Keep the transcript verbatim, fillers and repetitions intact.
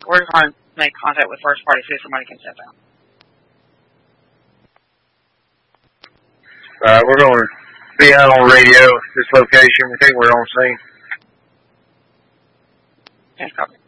we're going to make contact with first party, see if somebody can step out. Uh, we're going to be out on radio, this location. We think we're on scene. Okay, copy.